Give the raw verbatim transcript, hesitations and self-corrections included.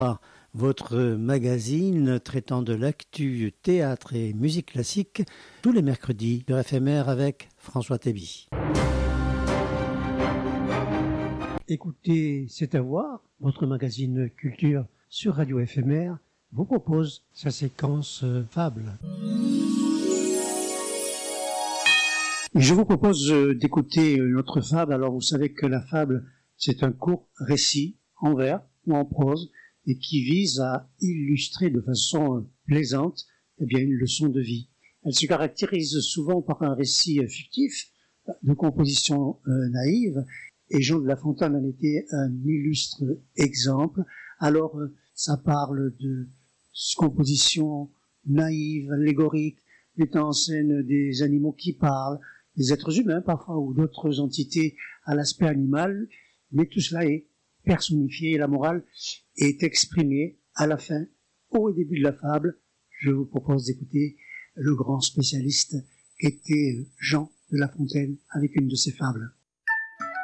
Votre magazine traitant de l'actu théâtre et musique classique tous les mercredis sur F M R avec François Théby. Écoutez, c'est à voir. Votre magazine culture sur Radio F M R vous propose sa séquence euh, fable. Et je vous propose euh, d'écouter notre fable. Alors vous savez que la fable, c'est un court récit en vers ou en prose et qui vise à illustrer de façon euh, plaisante eh bien, une leçon de vie. Elle se caractérise souvent par un récit euh, fictif, de composition euh, naïve, et Jean de La Fontaine en était un illustre exemple. Alors, euh, ça parle de composition naïve, allégorique, mettant en scène des animaux qui parlent, des êtres humains parfois, ou d'autres entités à l'aspect animal, mais tout cela est personnifié et la morale est exprimée à la fin, au début de la fable. Je vous propose d'écouter le grand spécialiste qu'était Jean de La Fontaine avec une de ses fables.